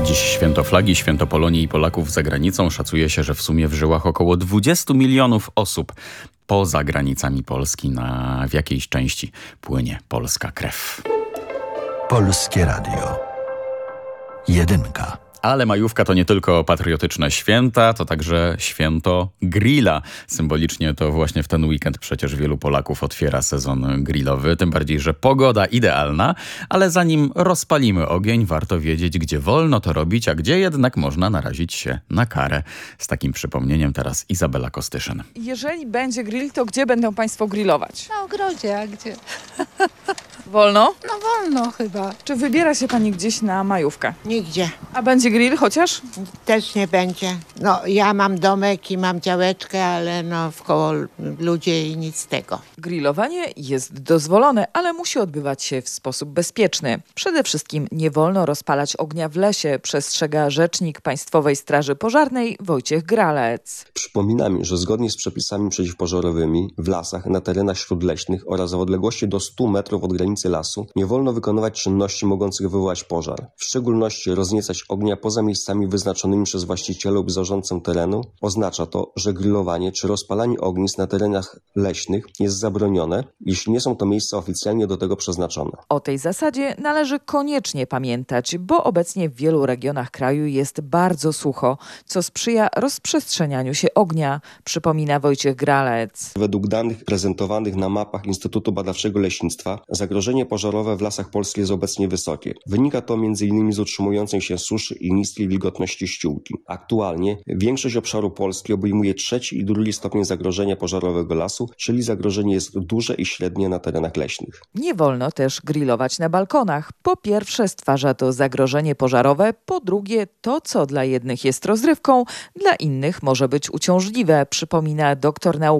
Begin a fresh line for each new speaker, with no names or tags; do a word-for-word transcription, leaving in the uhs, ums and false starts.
Dziś święto flagi, święto Polonii i Polaków za granicą. Szacuje się, że w sumie w żyłach około dwudziestu milionów osób poza granicami Polski, na w jakiejś części płynie polska krew.
Polskie Radio. Jedynka.
Ale majówka to nie tylko patriotyczne święta, to także święto grilla. Symbolicznie to właśnie w ten weekend przecież wielu Polaków otwiera sezon grillowy. Tym bardziej, że pogoda idealna, ale zanim rozpalimy ogień, warto wiedzieć, gdzie wolno to robić, a gdzie jednak można narazić się na karę. Z takim przypomnieniem teraz Izabela Kostyszyn.
Jeżeli będzie grill, to gdzie będą Państwo grillować?
Na ogrodzie, a gdzie?
Wolno?
No wolno chyba.
Czy wybiera się Pani gdzieś na majówkę?
Nigdzie.
A będzie grill chociaż?
Też nie będzie. No ja mam domek i mam działeczkę, ale no wkoło ludzie i nic z tego.
Grillowanie jest dozwolone, ale musi odbywać się w sposób bezpieczny. Przede wszystkim nie wolno rozpalać ognia w lesie, przestrzega rzecznik Państwowej Straży Pożarnej Wojciech Gralec.
Przypominam, że zgodnie z przepisami przeciwpożarowymi w lasach, na terenach śródleśnych oraz w odległości do stu metrów od granicy lasu nie wolno wykonywać czynności mogących wywołać pożar. W szczególności rozniecać ognia poza miejscami wyznaczonymi przez właściciela lub zarządcę terenu. Oznacza to, że grillowanie czy rozpalanie ognisk na terenach leśnych jest zabronione, jeśli nie są to miejsca oficjalnie do tego przeznaczone.
O tej zasadzie należy koniecznie pamiętać, bo obecnie w wielu regionach kraju jest bardzo sucho, co sprzyja rozprzestrzenianiu się ognia, przypomina Wojciech Gralec.
Według danych prezentowanych na mapach Instytutu Badawczego Leśnictwa, zagrożenie pożarowe w lasach polskich jest obecnie wysokie. Wynika to między innymi z utrzymującej się suszy i niskiej wilgotności ściółki. Aktualnie większość obszaru Polski obejmuje trzeci i drugi stopień zagrożenia pożarowego lasu, czyli zagrożenie jest duże i średnie na terenach leśnych.
Nie wolno też grillować na balkonach. Po pierwsze stwarza to zagrożenie pożarowe, po drugie to, co dla jednych jest rozrywką, dla innych może być uciążliwe, przypomina doktor nauk